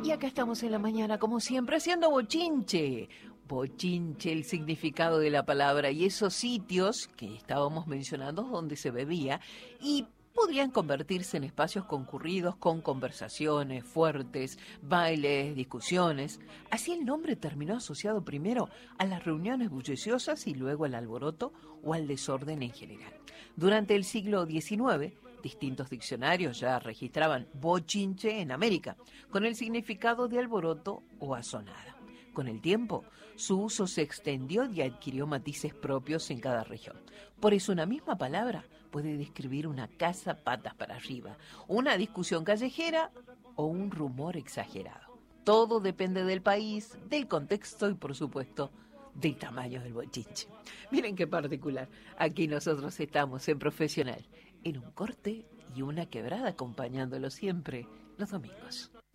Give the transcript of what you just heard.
Y acá estamos en la mañana, como siempre, haciendo bochinche. Bochinche, el significado de la palabra, y esos sitios que estábamos mencionando donde se bebía y podrían convertirse en espacios concurridos con conversaciones fuertes, bailes, discusiones. Así el nombre terminó asociado primero a las reuniones bulliciosas y luego al alboroto o al desorden en general. Durante el siglo XIX, distintos diccionarios ya registraban bochinche en América, con el significado de alboroto o asonada. Con el tiempo, su uso se extendió y adquirió matices propios en cada región. Por eso una misma palabra puede describir una casa patas para arriba, una discusión callejera o un rumor exagerado. Todo depende del país, del contexto y, por supuesto, del tamaño del bochinche. Miren qué particular. Aquí nosotros estamos en Profesional, en un corte y una quebrada, acompañándolo siempre los domingos.